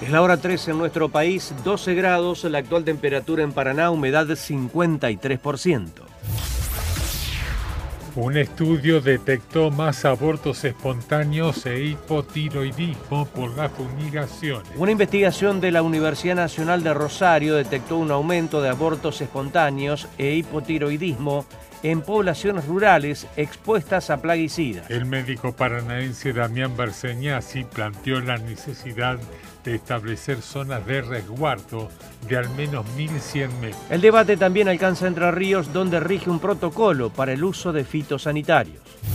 Es la hora 13 en nuestro país, 12 grados, la actual temperatura en Paraná, humedad 53%. Un estudio detectó más abortos espontáneos e hipotiroidismo por las fumigaciones. Una investigación de la Universidad Nacional de Rosario detectó un aumento de abortos espontáneos e hipotiroidismo en poblaciones rurales expuestas a plaguicidas. El médico paranaense Damián Berseñasi planteó la necesidad de establecer zonas de resguardo de al menos 1.100 metros. El debate también alcanza Entre Ríos, donde rige un protocolo para el uso de fitosanitarios.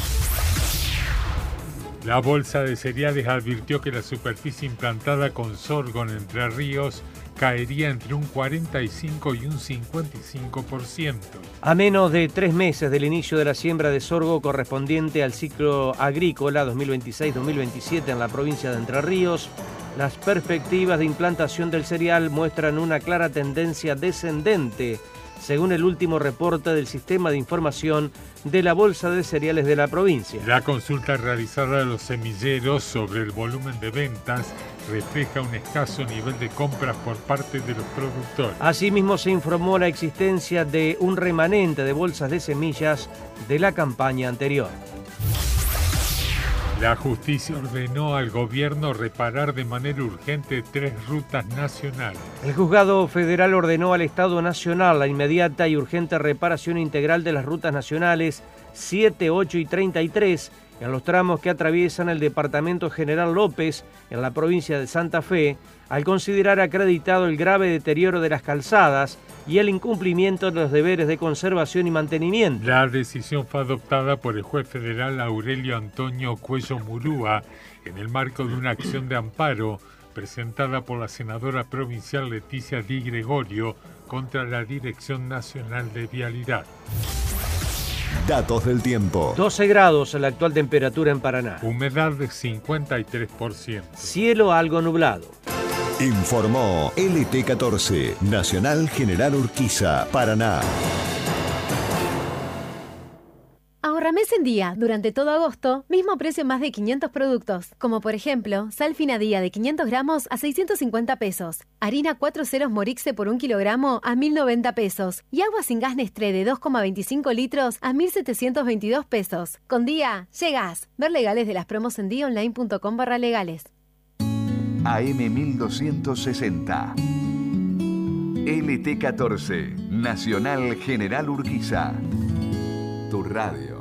La Bolsa de Cereales advirtió que la superficie implantada con sorgo en Entre Ríos caería entre un 45 y un 55%. A menos de 3 meses del inicio de la siembra de sorgo correspondiente al ciclo agrícola 2026-2027 en la provincia de Entre Ríos, las perspectivas de implantación del cereal muestran una clara tendencia descendente, según el último reporte del Sistema de Información de la Bolsa de Cereales de la provincia. La consulta realizada a los semilleros sobre el volumen de ventas refleja un escaso nivel de compras por parte de los productores. Asimismo, se informó la existencia de un remanente de bolsas de semillas de la campaña anterior. La justicia ordenó al gobierno reparar de manera urgente 3 rutas nacionales. El juzgado federal ordenó al Estado Nacional la inmediata y urgente reparación integral de las rutas nacionales 7, 8 y 33 en los tramos que atraviesan el departamento General López en la provincia de Santa Fe, al considerar acreditado el grave deterioro de las calzadas y el incumplimiento de los deberes de conservación y mantenimiento. La decisión fue adoptada por el juez federal Aurelio Antonio Cuello Murúa en el marco de una acción de amparo presentada por la senadora provincial Leticia Di Gregorio contra la Dirección Nacional de Vialidad. Datos del tiempo. 12 grados la actual temperatura en Paraná. Humedad de 53%. Cielo algo nublado. Informó LT14, Nacional General Urquiza, Paraná. Ahorra mes en día, durante todo agosto, mismo precio en más de 500 productos, como por ejemplo, sal fina día de 500 gramos a 650 pesos, harina 4 ceros Morixe por 1 kilogramo a 1.090 pesos y agua sin gas Nestlé de 2,25 litros a 1.722 pesos. Con día, llegás. Ver legales de las promos en diaonline.com/legales. AM 1260. LT14, Nacional General Urquiza. Tu radio.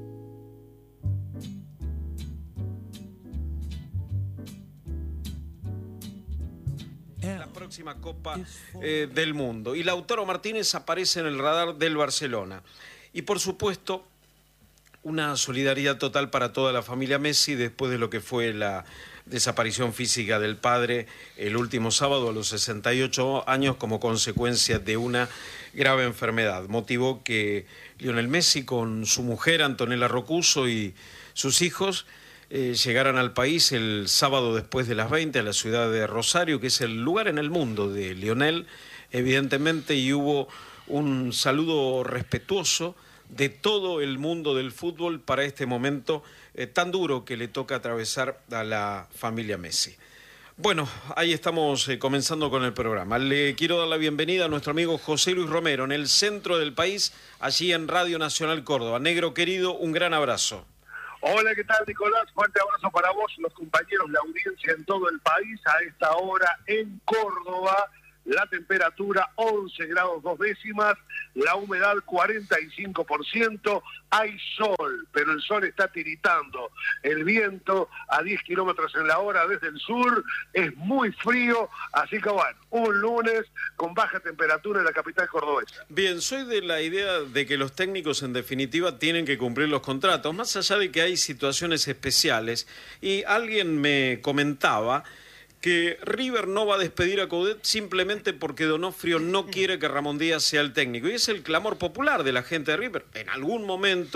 La próxima Copa del Mundo. Y Lautaro Martínez aparece en el radar del Barcelona. Y por supuesto, una solidaridad total para toda la familia Messi después de lo que fue la desaparición física del padre el último sábado a los 68 años como consecuencia de una grave enfermedad. Motivó que Lionel Messi con su mujer Antonella Roccuzzo y sus hijos llegaran al país el sábado después de las 20 a la ciudad de Rosario, que es el lugar en el mundo de Lionel, evidentemente, y hubo un saludo respetuoso de todo el mundo del fútbol para este momento tan duro que le toca atravesar a la familia Messi. Bueno, ahí estamos comenzando con el programa. Le quiero dar la bienvenida a nuestro amigo José Luis Romero en el centro del país, allí en Radio Nacional Córdoba. Negro querido, un gran abrazo. Hola, ¿qué tal, Nicolás? Fuerte abrazo para vos, los compañeros, la audiencia en todo el país. A esta hora en Córdoba, la temperatura 11 grados 2 décimas, la humedad 45%, hay sol, pero el sol está tiritando, el viento a 10 kilómetros en la hora desde el sur, es muy frío, así que bueno, un lunes con baja temperatura en la capital cordobesa. Bien, soy de la idea de que los técnicos en definitiva tienen que cumplir los contratos, más allá de que hay situaciones especiales, y alguien me comentaba que River no va a despedir a Coudet simplemente porque Donofrio no quiere que Ramón Díaz sea el técnico. Y es el clamor popular de la gente de River. En algún momento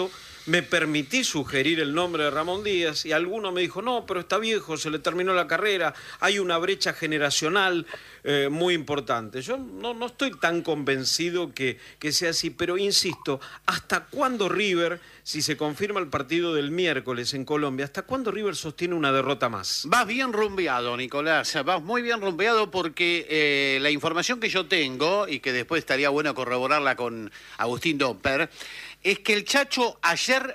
me permití sugerir el nombre de Ramón Díaz y alguno me dijo, no, pero está viejo, se le terminó la carrera, hay una brecha generacional muy importante. Yo no estoy tan convencido que sea así, pero insisto, ¿hasta cuándo River, si se confirma el partido del miércoles en Colombia, hasta cuándo River sostiene una derrota más? Vas bien rumbeado, Nicolás, vas muy bien rumbeado porque la información que yo tengo, y que después estaría bueno corroborarla con Agustín Domper, es que el Chacho ayer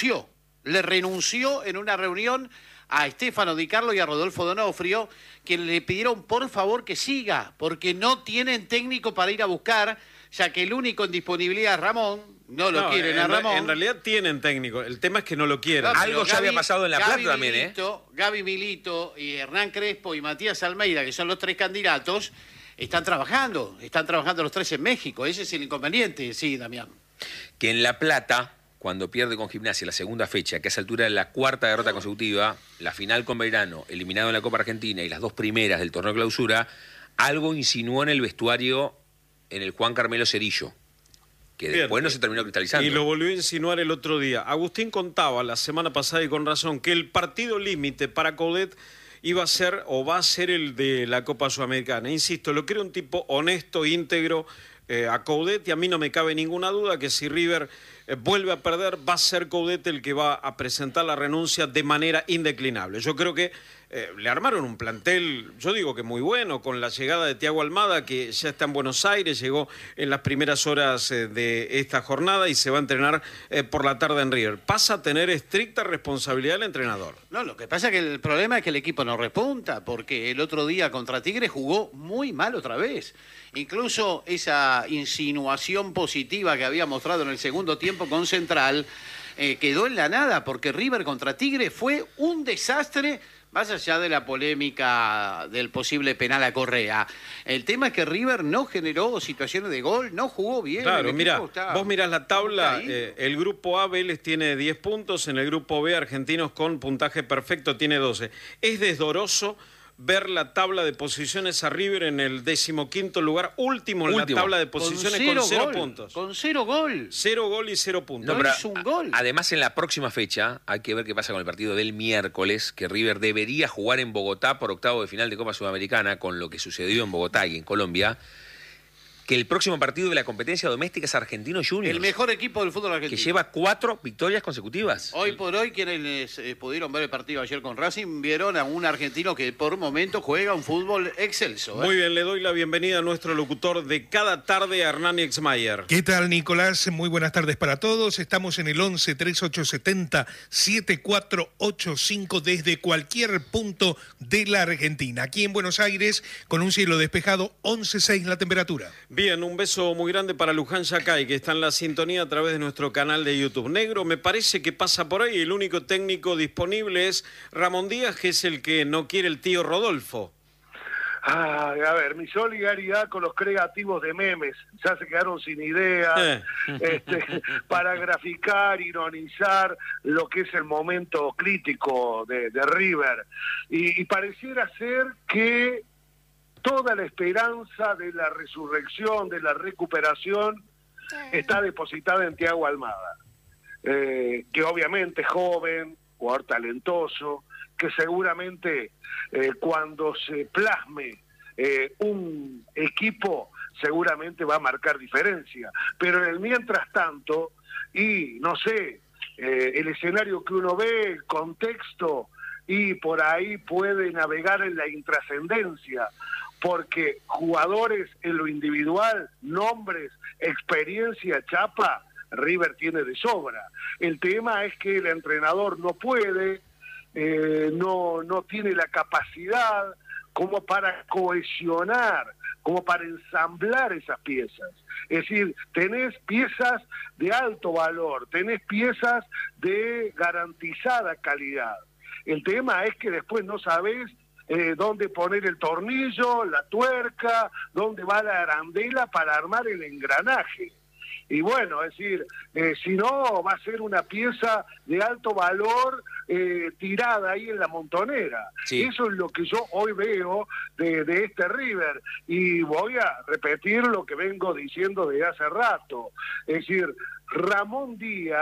le renunció en una reunión a Stefano Di Carlo y a Rodolfo D'Onofrio, que le pidieron por favor que siga, porque no tienen técnico para ir a buscar, ya que el único en disponibilidad es Ramón, no quieren a Ramón. En realidad tienen técnico, el tema es que no lo quieren. Algo ya había pasado en La Plata también, Milito, Gaby Milito y Hernán Crespo y Matías Almeida, que son los 3 candidatos, están trabajando los 3 en México, ese es el inconveniente, sí, Damián. Que en La Plata, cuando pierde con Gimnasia la segunda fecha, que a esa altura es la 4ª derrota consecutiva, la final con Belgrano, eliminado en la Copa Argentina y las 2 primeras del torneo clausura, algo insinuó en el vestuario en el Juan Carmelo Cerillo, que después no se terminó cristalizando. Y lo volvió a insinuar el otro día. Agustín contaba la semana pasada y con razón que el partido límite para Coudet iba a ser o va a ser el de la Copa Sudamericana. Insisto, lo creo un tipo honesto, íntegro, a Coudet, y a mí no me cabe ninguna duda que si River vuelve a perder, va a ser Coudet el que va a presentar la renuncia de manera indeclinable. Yo creo que le armaron un plantel, yo digo que muy bueno, con la llegada de Thiago Almada, que ya está en Buenos Aires, llegó en las primeras horas de esta jornada y se va a entrenar por la tarde en River. Pasa a tener estricta responsabilidad el entrenador. No, lo que pasa es que el problema es que el equipo no repunta, porque el otro día contra Tigre jugó muy mal otra vez. Incluso esa insinuación positiva que había mostrado en el segundo tiempo con Central quedó en la nada, porque River contra Tigre fue un desastre, más allá de la polémica del posible penal a Correa. El tema es que River no generó situaciones de gol, no jugó bien. Claro, mira, vos mirás la tabla, el grupo A, Vélez tiene 10 puntos, en el grupo B, Argentinos con puntaje perfecto tiene 12. Es desdoroso ver la tabla de posiciones a River en el 15º lugar, último en la tabla de posiciones con 0 puntos. Con 0 gol. 0 gol y 0 puntos. No, pero es un gol. Además, en la próxima fecha hay que ver qué pasa con el partido del miércoles, que River debería jugar en Bogotá por octavo de final de Copa Sudamericana, con lo que sucedió en Bogotá y en Colombia, que el próximo partido de la competencia doméstica es Argentinos Juniors. El mejor equipo del fútbol argentino. Que lleva 4 victorias consecutivas. Hoy por hoy, quienes pudieron ver el partido ayer con Racing, vieron a un argentino que por momentos juega un fútbol excelso. Muy bien, le doy la bienvenida a nuestro locutor de cada tarde, a Hernán Exmayer. ¿Qué tal, Nicolás? Muy buenas tardes para todos. Estamos en el 11-3870-7485 desde cualquier punto de la Argentina. Aquí en Buenos Aires, con un cielo despejado, 11.6 la temperatura. Bien, un beso muy grande para Luján Yacay, que está en la sintonía a través de nuestro canal de YouTube. Negro, me parece que pasa por ahí. El único técnico disponible es Ramón Díaz, que es el que no quiere el tío Rodolfo. A ver, mi solidaridad con los creativos de memes, ya se quedaron sin idea, para graficar, ironizar lo que es el momento crítico de River. Y pareciera ser que toda la esperanza de la resurrección, de la recuperación, está depositada en Thiago Almada, que obviamente es joven, jugador talentoso, que seguramente cuando se plasme un equipo seguramente va a marcar diferencia. Pero en el mientras tanto, y no sé, el escenario que uno ve, el contexto, y por ahí puede navegar en la intrascendencia, porque jugadores en lo individual, nombres, experiencia, chapa, River tiene de sobra. El tema es que el entrenador no puede, no tiene la capacidad como para cohesionar, como para ensamblar esas piezas. Es decir, tenés piezas de alto valor, tenés piezas de garantizada calidad. El tema es que después no sabés dónde poner el tornillo, la tuerca, dónde va la arandela para armar el engranaje. Y bueno, es decir, si no, va a ser una pieza de alto valor tirada ahí en la montonera. Sí. Eso es lo que yo hoy veo de este River. Y voy a repetir lo que vengo diciendo desde hace rato. Es decir, Ramón Díaz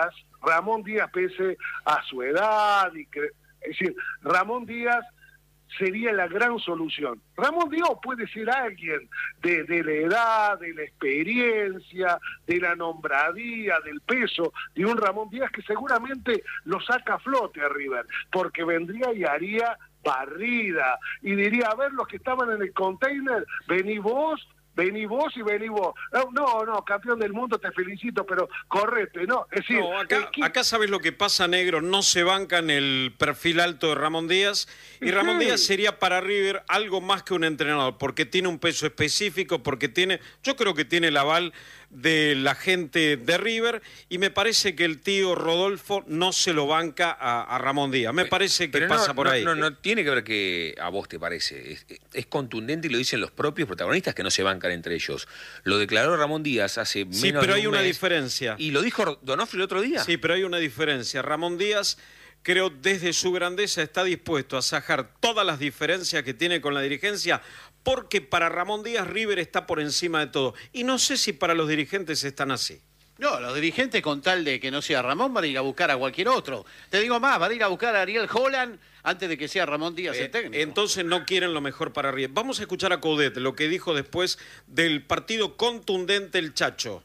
Ramón Díaz, pese a su edad, es decir, Ramón Díaz sería la gran solución. Ramón Díaz puede ser alguien de la edad, de la experiencia, de la nombradía, del peso de un Ramón Díaz que seguramente lo saca a flote a River, porque vendría y haría barrida y diría, a ver, los que estaban en el container, vení vos y vení vos. No, campeón del mundo, te felicito, pero correte, ¿no? Es decir, no, acá sabes lo que pasa, Negro, no se bancan el perfil alto de Ramón Díaz, y Ramón Díaz sería para River algo más que un entrenador, porque tiene un peso específico, yo creo que tiene el aval de la gente de River, y me parece que el tío Rodolfo no se lo banca a Ramón Díaz. Me parece que pasa por ahí. No tiene que ver que a vos te parece. Es contundente y lo dicen los propios protagonistas que no se bancan entre ellos. Lo declaró Ramón Díaz hace menos de un mes. Sí, pero hay una diferencia. ¿Y lo dijo Donofrio el otro día? Sí, pero hay una diferencia. Ramón Díaz, creo, desde su grandeza está dispuesto a sacar todas las diferencias que tiene con la dirigencia, porque para Ramón Díaz River está por encima de todo. Y no sé si para los dirigentes están así. No, los dirigentes, con tal de que no sea Ramón, van a ir a buscar a cualquier otro. Te digo más, van a ir a buscar a Ariel Holland antes de que sea Ramón Díaz el técnico. Entonces no quieren lo mejor para River. Vamos a escuchar a Coudet, lo que dijo después del partido contundente el Chacho.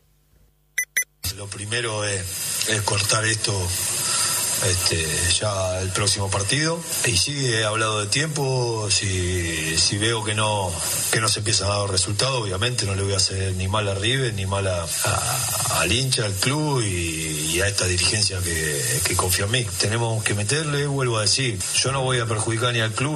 Lo primero es cortar esto ya el próximo partido. Y sí, he hablado de tiempo. Si veo que no se empiezan a dar resultados, obviamente no le voy a hacer ni mal a River, ni mal al hincha, al club y a esta dirigencia que confía en mí. Tenemos que meterle, vuelvo a decir, yo no voy a perjudicar ni al club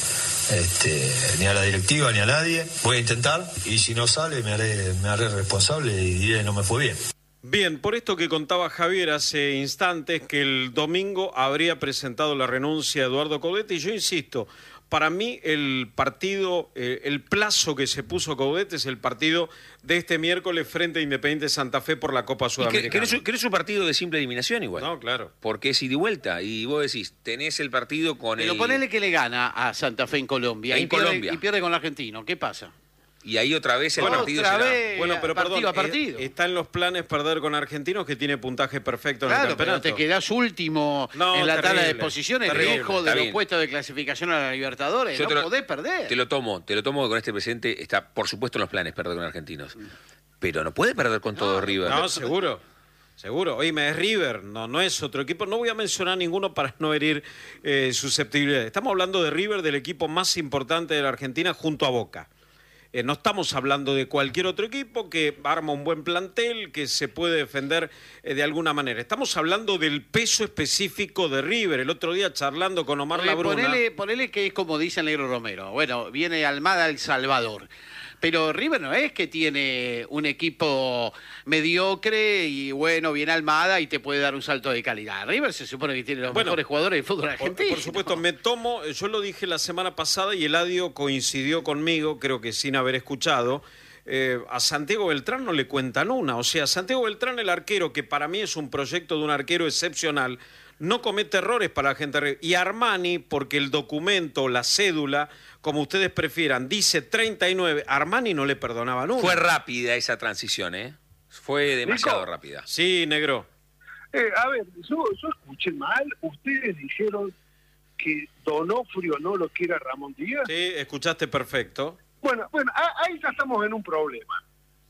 ni a la directiva, ni a nadie. Voy a intentar, y si no sale me haré responsable y diré no me fue bien. Bien, por esto que contaba Javier hace instantes, que el domingo habría presentado la renuncia a Eduardo Coudet, y yo insisto, para mí el partido, el plazo que se puso Coudet es el partido de este miércoles frente a Independiente Santa Fe por la Copa Sudamericana. ¿Querés un partido de simple eliminación igual? No, claro. Porque es ida y vuelta, y vos decís, tenés el partido con Pero ponele que le gana a Santa Fe en Colombia, y pierde con el Argentino, ¿qué pasa? Y ahí otra vez el partido será... Bueno, pero partido a partido. Está en los planes perder con Argentinos, que tiene puntaje perfecto en el campeonato. Pero te quedás último en la tabla de posiciones, lejos de los puestos de clasificación a la Libertadores. No podés perder. Te lo tomo que con este presidente está, por supuesto, en los planes perder con Argentinos. Pero no puede perder con todo River. No, seguro. Oíme, es River, no es otro equipo. No voy a mencionar ninguno para no herir susceptibilidades. Estamos hablando de River, del equipo más importante de la Argentina, junto a Boca. No estamos hablando de cualquier otro equipo que arma un buen plantel, que se puede defender de alguna manera. Estamos hablando del peso específico de River. El otro día, charlando con Omar Labruna... Ponele que es como dice el Negro Romero. Bueno, viene Almada El Salvador. Pero River no es que tiene un equipo mediocre y bueno, bien Almada y te puede dar un salto de calidad. River se supone que tiene los mejores jugadores del fútbol argentino. Por supuesto, yo lo dije la semana pasada y Eladio coincidió conmigo, creo que sin haber escuchado. A Santiago Beltrán no le cuentan una. O sea, Santiago Beltrán, el arquero, que para mí es un proyecto de un arquero excepcional, no comete errores para la gente. Y Armani, porque el documento, la cédula, como ustedes prefieran, dice 39, Armani no le perdonaba nunca. Fue rápida esa transición, Fue demasiado rápida. Sí, Negro. A ver, yo escuché mal. Ustedes dijeron que Donofrio no lo quiere a Ramón Díaz. Sí, escuchaste perfecto. Bueno, ahí ya estamos en un problema.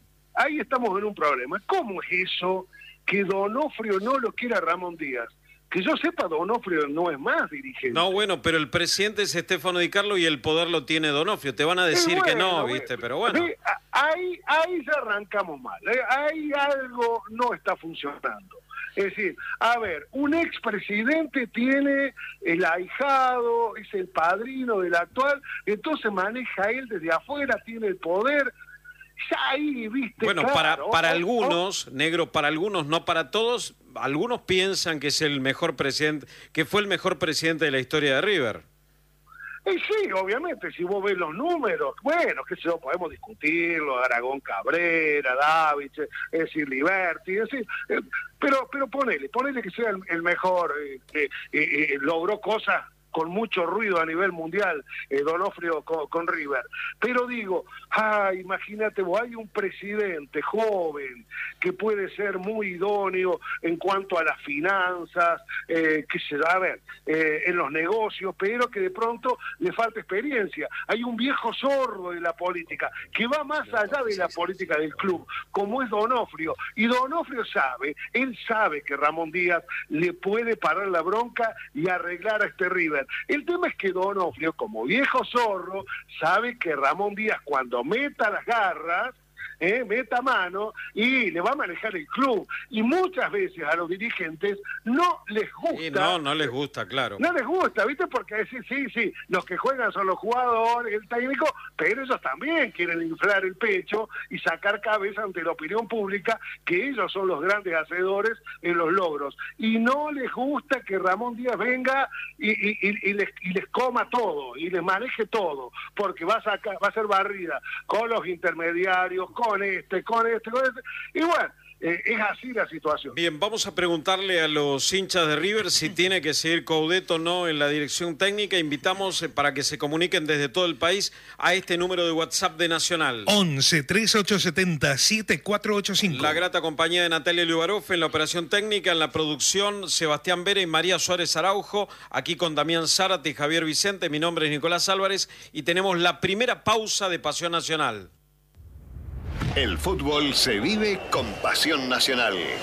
¿Cómo es eso que Donofrio no lo quiere a Ramón Díaz? Que yo sepa, Donofrio no es más dirigente. No, bueno, pero el presidente es Stefano Di Carlo y el poder lo tiene Donofrio. Te van a decir que no, ¿viste? Pero bueno. Ahí ya arrancamos mal. Ahí algo no está funcionando. Es decir, a ver, un expresidente tiene el ahijado, es el padrino del actual, entonces maneja él desde afuera, tiene el poder. Ya ahí, viste. Bueno, claro, para algunos, Negro, para algunos, no para todos, algunos piensan que es el mejor presidente, que fue el mejor presidente de la historia de River. Sí, obviamente, si vos ves los números, bueno, qué sé yo, podemos discutirlo, Aragón Cabrera, David, es decir, Liberty, es decir, pero ponele que sea el mejor, logró cosas con mucho ruido a nivel mundial, Donofrio con River. Pero digo, imagínate vos, hay un presidente joven que puede ser muy idóneo en cuanto a las finanzas, en los negocios, pero que de pronto le falta experiencia. Hay un viejo sordo de la política que va más allá de la política del club, como es Donofrio, y Donofrio él sabe que Ramón Díaz le puede parar la bronca y arreglar a este River. El tema es que Donofrio, como viejo zorro, sabe que Ramón Díaz, cuando meta las garras, meta mano y le va a manejar el club. Y muchas veces a los dirigentes no les gusta. Y no les gusta, claro. No les gusta, ¿viste? Porque sí, los que juegan son los jugadores, el técnico, pero ellos también quieren inflar el pecho y sacar cabeza ante la opinión pública que ellos son los grandes hacedores en los logros. Y no les gusta que Ramón Díaz venga y les coma todo, y les maneje todo, porque va a ser barrida con los intermediarios, con este, y bueno, es así la situación. Bien, vamos a preguntarle a los hinchas de River si tiene que seguir Coudet o no en la dirección técnica. Invitamos para que se comuniquen desde todo el país a este número de WhatsApp de Nacional. 11 3870 7485. La grata compañía de Natalia Liubarov en la operación técnica, en la producción Sebastián Vera y María Suárez Araujo, aquí con Damián Zárate y Javier Vicente. Mi nombre es Nicolás Álvarez y tenemos la primera pausa de Pasión Nacional. El fútbol se vive con Pasión Nacional.